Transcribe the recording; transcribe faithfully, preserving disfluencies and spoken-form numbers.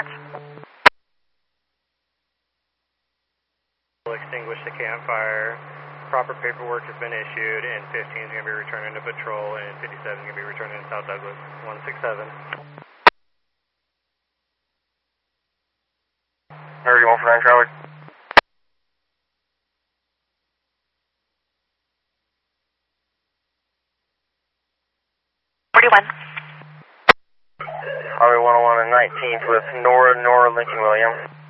dispatch. We'll extinguish the campfire. Proper paperwork has been issued, and fifteen is going to be returning to patrol, and fifty-seven is going to be returning to South Douglas. one six seven. Where are you going for nine, Charlie? forty-one. Highway one oh one and nineteenth with Nora, Nora, Lincoln William.